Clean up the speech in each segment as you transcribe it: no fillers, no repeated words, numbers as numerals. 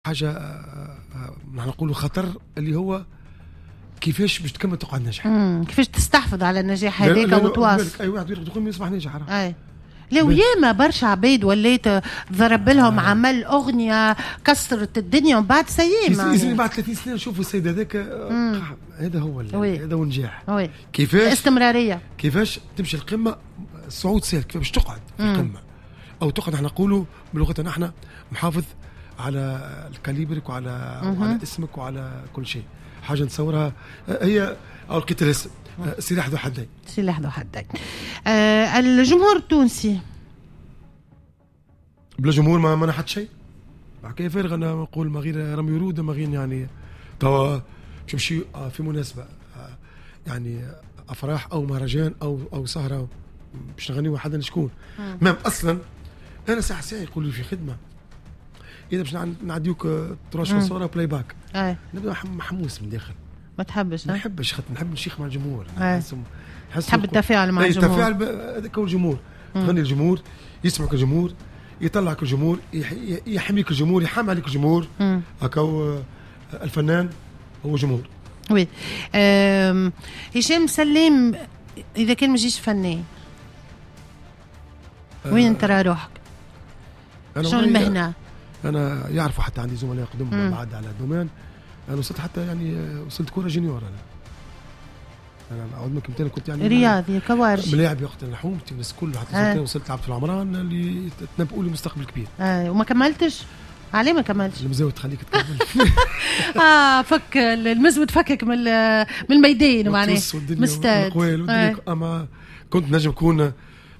حاجه نحن نقولوا خطر اللي هو كيفاش باش تكمل تقعد ناجح، كيفاش تستحفظ على النجاح هذاك وتواصل. اي واحد يقول يصبح ناجح. اي لو ياما برشا عبيد وليت ضرب لهم عمل اغنيه كسرت الدنيا ومن بعد سيما يعني بعد 30 سنه نشوفوا السيد هذاك هذا هو هذا هو النجاح. كيفاش الاستمراريه، كيفاش تمشي القمه صعود سهل، كيفاش تقعد في القمه او تقعد. احنا نقولوا بلغتنا احنا محافظ على كاليبرك وعلى اسمك وعلى كل شيء. حاجه نتصورها هي او لقيت الاسم سلاح ذو حدين. سلاح ذو حدين. الجمهور التونسي بلا جمهور ما نحط شيء. حكايه فارغه. انا نقول ما غير رمي ورود ما غير يعني توا باش نمشي في مناسبه يعني افراح او مهرجان او سهره باش نغنيو حدا شكون مام اصلا. انا ساعه يقول لي في خدمه اذا باش نعديوك 3 صوره بلاي باك نبدا محموس من داخل. ما تحبش؟ ما نحبش خاطر نحب نشيخ مع الجمهور. تحب التفاعل مع الجمهور. التفاعل هذاك هو الجمهور. تغني الجمهور يسمعك الجمهور يطلعك الجمهور يحميك الجمهور يحمي عليك الجمهور. هكا الفنان هو جمهور. وي هشام سلام اذا كان مجيش فنان وين ترى روحك؟ شنو المهنه؟ انا يعرفوا حتى عندي زملاء قدم بعد على الدومين. انا وصلت حتى يعني وصلت كوره جونيور. انا اعود منك مثلا كنت يعني رياضي كوارج ملاعب وقت اللحوم الناس كله حتى وصلت لعبت في العمران اللي تنبؤوا لي مستقبل كبير. وما كملتش؟ عليه ما كملتش؟ المزود تخليك تكمل. فك المزود فكك من الميدان معناه مستاد. اما كنت نجم كون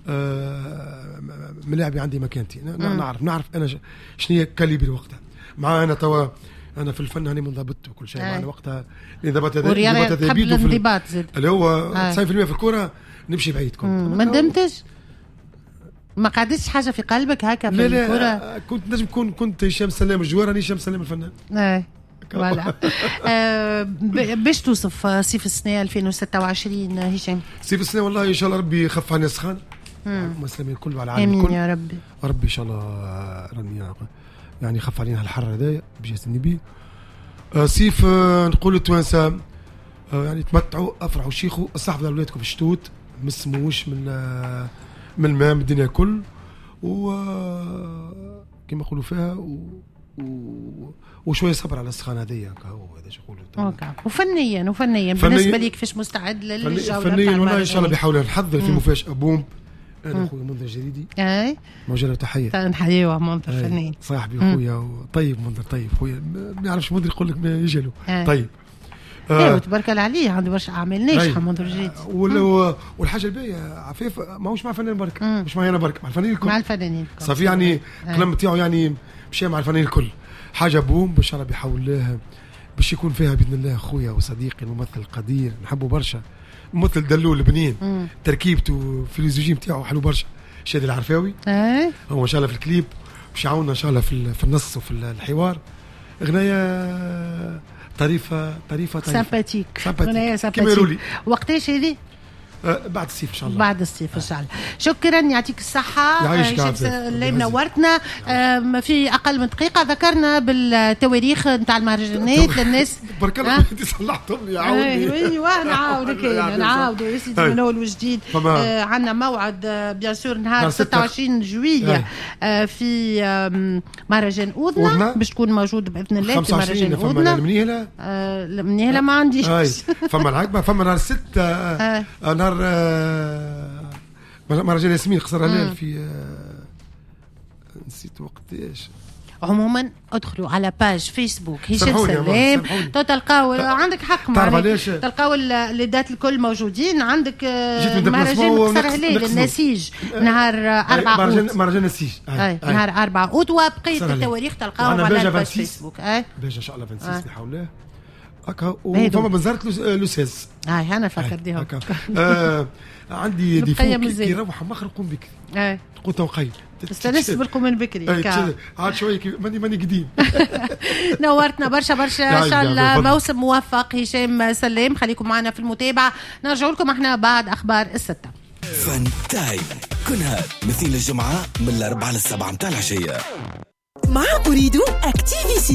ملاعبي عندي مكانتي. نعرف انا شنو هي كاليبري وقتها. مع انا توا انا في الفن هاني منضبط وكل شيء. معنا وقتها الانضباط هذا تحب الانضباط زاد اللي هو 90% في الكره نمشي بعيد. كنت ما ندمتش؟ ما قعدتش حاجه في قلبك هكا في الكره؟ لا كنت نجم كنت هشام سلام الجوار راني هشام سلام الفنان. فوالا. باش توصف صيف السنه 2026 هشام؟ صيف السنه والله ان شاء الله ربي يخف علينا السخان المسلمين الكل وعلى العالم الكل. امين يا ربي. ربي ان شاء الله راني يعني يخف علينا الحر هذايا بجهه النبي. صيف نقول التوانسه يعني تمتعوا افرحوا شيخوا استحفظوا اولادكم في الشتوت ما تسموش من الماء من الدنيا كل و كما يقولوا فيها وشويه صبر على السخان هذيا هو هذا شو يقولوا. وفنيا بالنسبه لي كيفاش مستعد للجوله فنيا والله ان شاء الله بحاول نحضر في مفاجاه بوم. انا خويا منذر جريدي موجه تحيه نحييه منذر فنان صاحبي خويا طيب منذر طيب خويا ما يعرفش منذر يقول لك ما يجي له طيب. تبارك الله عليه عنده برشا اعمال ناجحه منذر جريدي. والحاجه الباهيه عفيف ماهوش مع فنان برك مش معي انا برك مع الفنانين الكل. مع الفنانين صافي يعني الكلام تاعو يعني مشى مع الفنانين الكل. حاجه بوم ان شاء الله بيحاول الله باش يكون فيها باذن الله خويا وصديقي الممثل القدير نحبه برشا ممثل دلول بنين تركيبته فيلوزوجي نتاعو حلو برشا. شادي العرفاوي هو ان شاء الله في الكليب باش يعاوننا ان شاء الله في النص وفي الحوار. اغنيه طريفه سامباتيك اغنيه سامباتيك. وقتاش هذه؟ بعد الصيف ان شاء الله. بعد الصيف ان شاء الله. شكرا يعطيك الصحه شمس اللي منورتنا. في اقل من دقيقه ذكرنا بالتواريخ نتاع المهرجانات للناس. برك الله انت صلحتهم لي عاودني. ايوه نعاودوا يا سيدي من اول وجديد. عندنا موعد بيان سور نهار 26 جويلية في مهرجان اودنا باش تكون موجود باذن الله في مهرجان اودنا. المنيهله ما عنديش. فما العقبه فما نهار 6 نهار مهرجان ياسمين قصر هلال في نسيت وقتاش. عموما ادخلوا على باج فيسبوك هشام سلام تلقاو عندك حق تلقاو الليدات الكل موجودين. عندك مهرجان قصر هلال النسيج نهار 4 أوت. مهرجان النسيج نهار 4 أوت وبقيه التواريخ تلقاوهم على باج فيسبوك. باجا ان شاء الله 26 بحول الله هكا. وفما بنزرت لوساس انا فكرتيهم عندي ديفو كي يروح مخر قوم بكري تقول توقيت استنس بالقوم من بكري عاد شويه ماني قديم. نورتنا برشا ان شاء الله موسم موفق هشام سلام. خليكم معنا في المتابعه نرجع لكم احنا بعد اخبار 6. فن تايم كل هذا مثيل الجمعه من 4 ل7 متاع العشيه مع أريد أكتيفيسي.